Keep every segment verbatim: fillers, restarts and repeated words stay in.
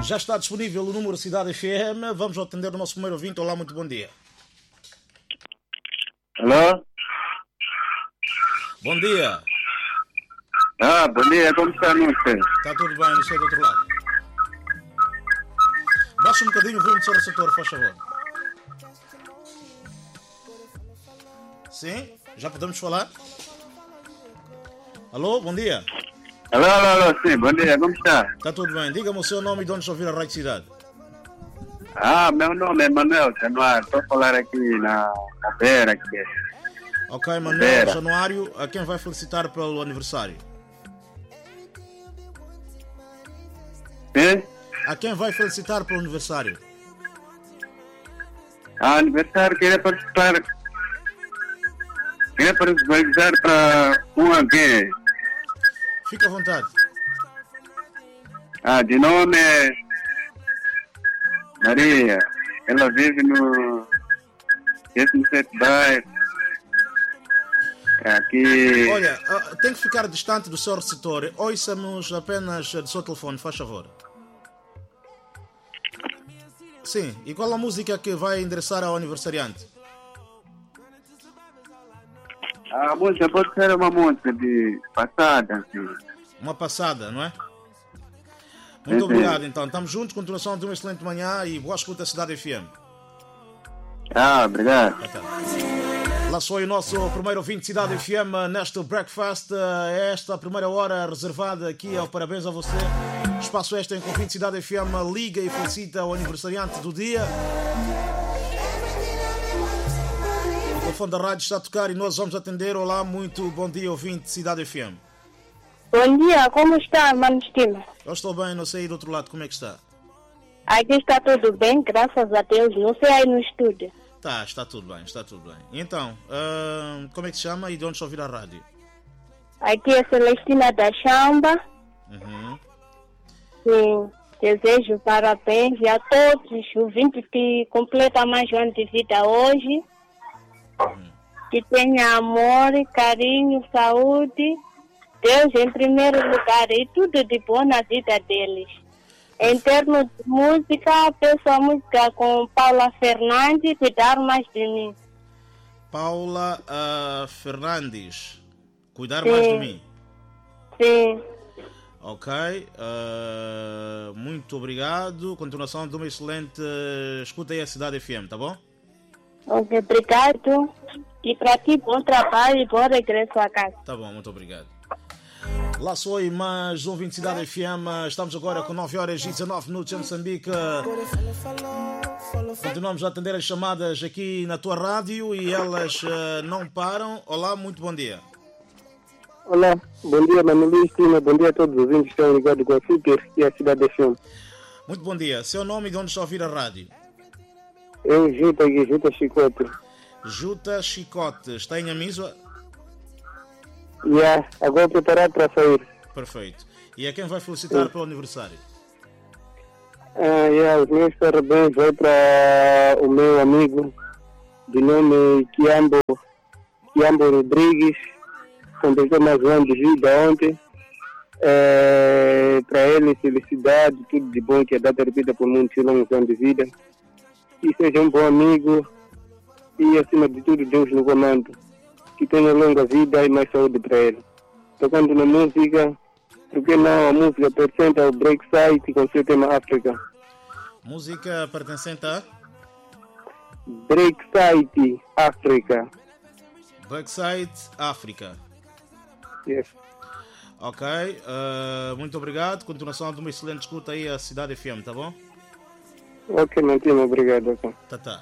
Já está disponível o número Cidade F M. Vamos atender o nosso primeiro ouvinte. Olá, muito bom dia. Alô? Bom dia. Ah, bom dia, como está, meu filho? Está tudo bem, não sei do outro lado. Baixa um bocadinho o volume do seu receptor, faz favor. Sim? Já podemos falar? Alô, bom dia. Alô, alô, alô, sim, bom dia, como está? Está tudo bem. Diga-me o seu nome e de onde está a ouvir a Rádio Cidade. Ah, meu nome é Manuel Januário, estou a falar aqui na, na Beira. Aqui. Ok, Manuel Beira. Januário, a quem vai felicitar pelo aniversário? Sim? A quem vai felicitar pelo aniversário? Ah, aniversário, queria participar. Queria participar para um alguém. Fica à vontade. Ah, de nome é Maria. Ela vive no décimo sétimo bairro. Aqui. Olha, ah, tem que ficar distante do seu receptor. Ouça-nos apenas do seu telefone, faz favor. Sim, e qual a música que vai endereçar ao aniversariante? A música pode ser uma música de passada, assim. Uma passada, não é? Muito obrigado, então. Estamos juntos, continuação de uma excelente manhã e boa escuta à Cidade F M. Ah, obrigado. Até. Lá foi o nosso primeiro ouvinte de Cidade F M neste breakfast. Esta primeira hora reservada aqui ao Parabéns a Você. Espaço este em que o ouvinte de Cidade F M liga e felicita o aniversariante do dia. O telefone da rádio está a tocar e nós vamos atender. Olá, muito bom dia, ouvinte de Cidade F M. Bom dia, como está, mano estima? Eu estou bem, não sei do outro lado como é que está. Aqui está tudo bem, graças a Deus. Não sei aí no estúdio. Tá, está tudo bem, está tudo bem. E então, uh, como é que se chama e de onde está a ouvir a rádio? Aqui é Celestina da Chamba. Uhum. Sim, desejo parabéns a todos os ouvintes que completam mais um ano de vida hoje. Uhum. Que tenha amor, carinho, saúde. Deus em primeiro lugar e tudo de bom na vida deles. Em termos de música, peço a música com Paula Fernandes, Cuidar Mais de Mim. Paula uh, Fernandes, Cuidar Sim. Mais de Mim. Sim. Ok, uh, muito obrigado. Continuação de uma excelente uh, escuta aí a Cidade F M, tá bom? Ok, obrigado. E para ti, bom trabalho e bom regresso a casa. Tá bom, muito obrigado. Lá foi mais um ouvinte de Cidade F M. Estamos agora com nove horas e dezanove minutos em Moçambique. Continuamos a atender as chamadas aqui na tua rádio e elas uh, não param. Olá, muito bom dia. Olá, bom dia, Manuelíssima. Bom dia a todos os ouvintes que estão ligados com a Super e a Cidade F M. Muito bom dia. Seu nome e de onde está a ouvir a rádio? Eu, Juta aqui, Juta Chicote. Juta Chicote. Está em Amisua? E yeah, agora preparado para sair. Perfeito. E a quem vai felicitar Sim. pelo aniversário? Ah, yeah, os meus parabéns vai para o meu amigo de nome Kiambo, Kiambo Rodrigues, completou mais um ano de vida ontem. É, para ele, felicidade, tudo de bom, que a data repita por muitos longos anos de vida. Que seja um bom amigo e, acima de tudo, Deus no comando. Que tenha longa vida e mais saúde para ele. Tocando na música, porque não a música pertence ao Breakside com seu tema África. Música pertencente a? Breakside África. Breakside África. Yes. Ok, uh, muito obrigado. Continuação de uma excelente escuta aí a Cidade F M, tá bom? Ok, mantinho, obrigado. Okay. Tá, tá.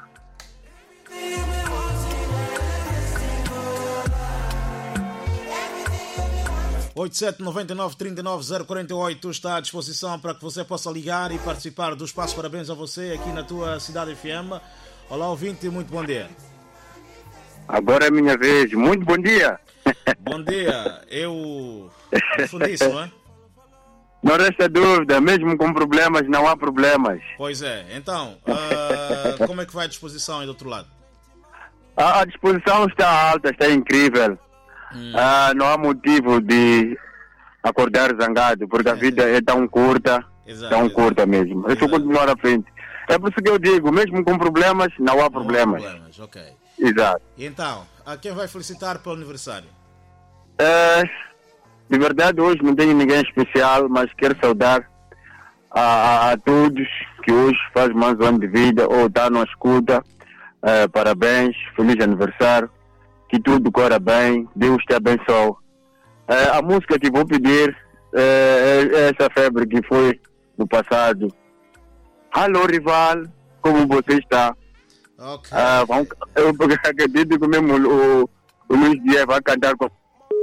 oito sete nove nove três nove zero quatro oito está à disposição para que você possa ligar e participar do Espaço Parabéns a Você aqui na tua Cidade F M. Olá, ouvinte, muito bom dia. Agora é minha vez. Muito bom dia. Bom dia. Eu confundi isso, não é? Não resta dúvida. Mesmo com problemas, não há problemas. Pois é. Então, uh, como é que vai a disposição aí do outro lado? A, a disposição está alta, está incrível. Hum. Ah, não há motivo de acordar zangado, porque a vida é tão curta. Exato, tão exato. curta mesmo. É só Exato. continuar à frente. É por isso que eu digo, mesmo com problemas, não há Não há problemas. problemas, ok. Exato. E então, a quem vai felicitar pelo aniversário? É, de verdade, hoje não tenho ninguém especial, mas quero saudar a, a, a todos que hoje fazem mais um ano de vida ou estão na escuta. É, parabéns, feliz aniversário, que tudo corra bem, Deus te abençoe. É, a música que vou pedir é, é essa febre que foi no passado. Alô, rival, como você está? Ok. Ah, vamos, eu acredito que mesmo o, o Luiz Dias vai cantar com.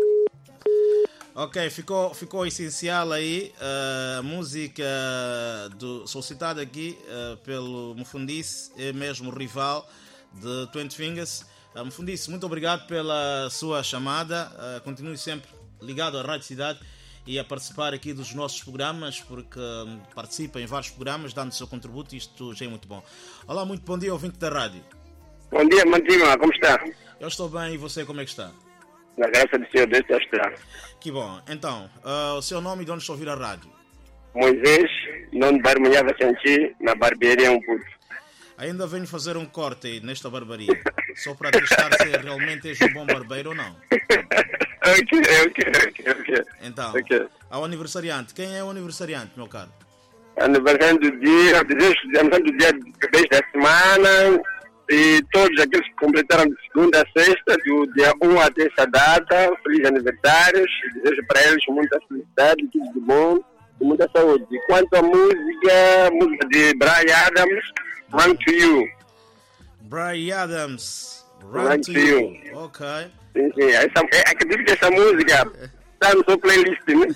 Ok, ficou, ficou essencial aí uh, a música do, solicitada aqui uh, pelo Mfundice, é mesmo rival de Twenty Fingers. Uh, Mfundice, muito obrigado pela sua chamada. Uh, continue sempre ligado à Rádio Cidade e a participar aqui dos nossos programas, porque um, participa em vários programas, dando o seu contributo, e isto já é muito bom. Olá, muito bom dia, ouvinte da rádio. Bom dia, Mantima, como está? Eu estou bem, e você como é que está? Na graça do Senhor, Deus está a estar. Que bom. Então, uh, o seu nome e de onde está a ouvir a rádio? Moisés, não de Barmanhava Sanchi, na barbearia um puto. Ainda venho fazer um corte aí nesta barbaria, só para testar se realmente és um bom barbeiro ou não. Ok, ok, ok, ok. Então, Ok. ao aniversariante, quem é o aniversariante, meu caro? Aniversário do dia, desejo aniversário do dia de vez da semana e todos aqueles que completaram de segunda a sexta, do dia um até essa data, feliz aniversário, desejo para eles muita felicidade, tudo de bom e muita saúde. E quanto à música, música de Brian Adams, Run to You. Brian Adams, Run, Run to to You. You. Ok. Sim, sim, essa, é, acredito que essa música está no seu playlist, né?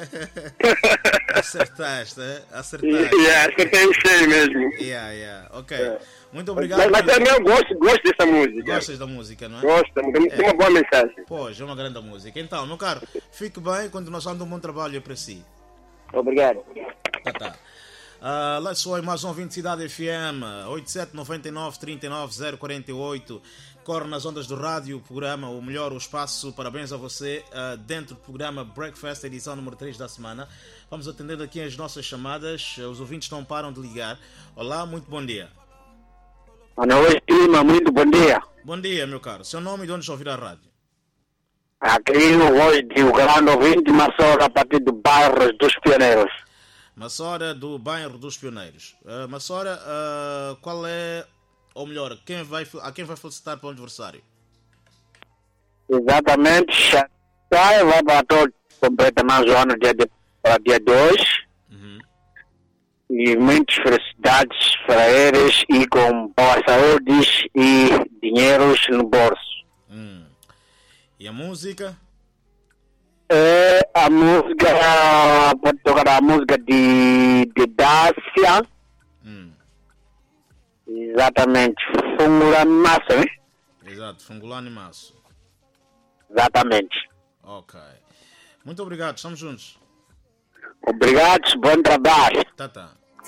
Acertaste, eh? Acertaste. Yeah, acertei em cheio mesmo. Yeah, yeah. Ok. É. Muito obrigado. Mas, mas também eu gosto, gosto dessa música. Gostas da música, não é? Gosto, tem, tem uma boa mensagem. Pois, é uma grande música. Então, meu caro, fique bem, continuação de um bom trabalho para si. Obrigado. Tá, tá. Uh, lá só mais um ouvinte Cidade F M, oito sete nove nove, três nove zero quatro oito. Corre nas ondas do rádio, o programa, ou melhor, o espaço. Parabéns a você, uh, dentro do programa Breakfast, edição número três da semana. Vamos atender aqui as nossas chamadas. Os ouvintes não param de ligar. Olá, muito bom dia. Boa noite, Lima, muito bom dia. Bom dia, meu caro. Seu nome e de onde está a ouvir a rádio? Aqui no voz de o grande ouvinte Massora, a partir do bairro dos Pioneiros. Massora, do bairro dos Pioneiros. Uh, Massora, uh, qual é, ou melhor, quem vai, a quem vai felicitar pelo aniversário? Exatamente, sai, vai para todos, completa mais um ano, dia, de, para dia dois. Uhum. E muitas felicidades para eles e com boa saúde e dinheiros no bolso. Hum. E a música? É a música, pode tocar a música de, de Dácia. Hum. Exatamente, Fungulani Massa, né? Exato, Fungulani Masso. Exatamente. Ok. Muito obrigado, estamos juntos. Obrigado, bom trabalho. Tá, tá.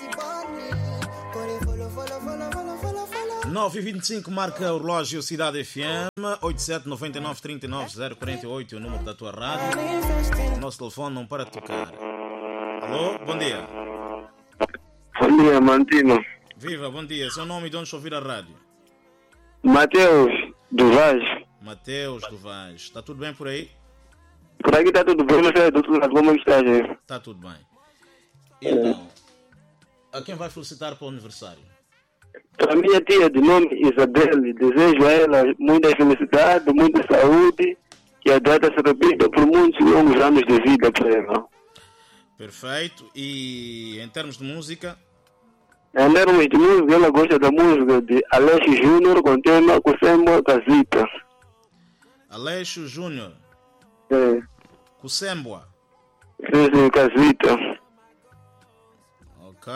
nove e vinte e cinco marca o relógio Cidade F M, oito sete nove nove, três nove zero quatro oito, o número da tua rádio. O nosso telefone não para de tocar. Alô, bom dia. Bom dia, Mantino. Viva, bom dia. Seu nome e de onde está a ouvir a rádio? Mateus, do Vaz. Mateus do Vaz. Está tudo bem por aí? Por aqui está tudo bem, mas é do outro lado, como está, gente? Está tudo bem. Então, a quem vai felicitar para o aniversário? Para a minha tia de nome Isabelle, desejo a ela muita felicidade, muita saúde, que a data se repita por muitos longos anos de vida para ela. Perfeito. E em termos de música? Em termos de música, ela gosta da música de Alexis Júnior com o tema Kusembo Casita. Aleixo Júnior. É. Kusemboa. Sim, sim, Casita. Ok.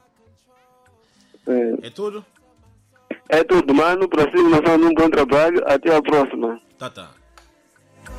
É. É tudo? É tudo, mano. Para cima, nós um bom trabalho. Até a próxima. Tá, tá.